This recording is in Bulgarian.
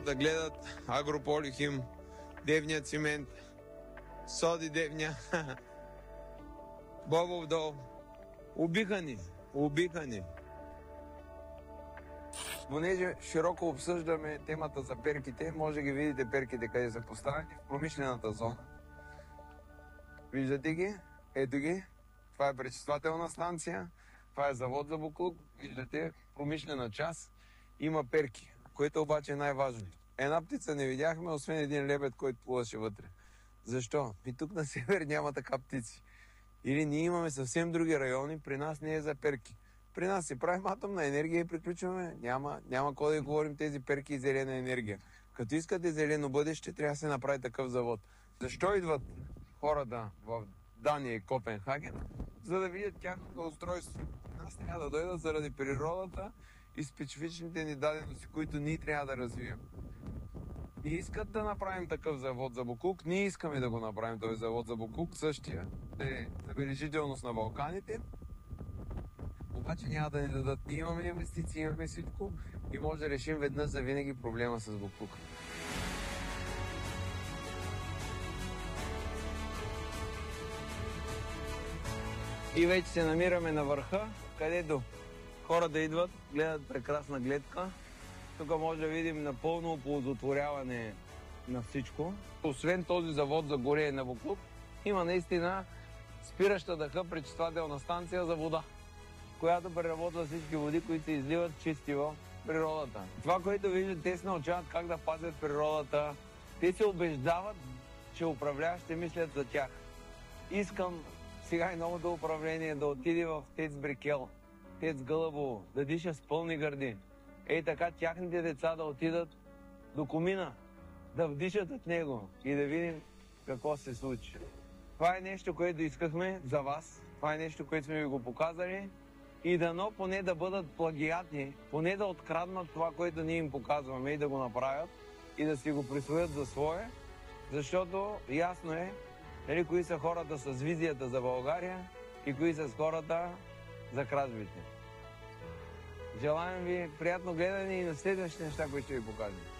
да гледат Агрополихим, Девния цимент, Соди Девния, Бобов дол. Убиха ни. Понеже широко обсъждаме темата за перките, може да ги видите перките къде са поставени в промишлената зона. Виждате ги? Ето ги. Това е пречиствателна станция, това е завод за буклук. Виждате, промишлена част. Има перки, което обаче е най-важно. Една птица не видяхме, освен един лебед, който плуваше вътре. Защо? И тук на север няма така птици. Или ние имаме съвсем други райони, при нас не е за перки. При нас си правим атомна енергия и приключваме. Няма кой да говорим тези перки и зелена енергия. Като искате зелено бъдеще, трябва да се направи такъв завод. Защо идват хората в Дания и Копенхаген? За да видят тяхното устройство. Нас трябва да дойдат заради природата и специфичните ни дадености, които ние трябва да развием. И искат да направим такъв завод за буклук. Ние искаме да го направим този завод за буклук. Същия е забележителност на Балканите. Обаче няма да ни дадат. Ние имаме инвестиции, имаме всичко и може да решим веднъж за винаги проблема с буклука. И вече се намираме на върха, където хората идват, гледат прекрасна гледка. Тук може да видим напълно оползотворяване на всичко. Освен този завод за горене на буклук, има наистина спираща дъха пречиствателна станция за вода, която преработва всички води, които се изливат чисти в природата. Това, което виждат, те се научават как да пазят природата. Те се убеждават, че управляващите мислят за тях. Искам сега и новото управление да отиде в ТЕЦ Брикел, ТЕЦ Гълъбово, да диша с пълни гърди. Ей така тяхните деца да отидат до комина, да вдишат от него и да видим какво се случи. Това е нещо, което искахме за вас. Това е нещо, което сме ви го показали. И дано поне да бъдат плагиатни, поне да откраднат това, което ние им показваме и да го направят и да си го присвоят за свое, защото ясно е кои са хората с визията за България и кои са хората за кражбите. Желаем ви приятно гледане и на следващите неща, които ще ви покажем.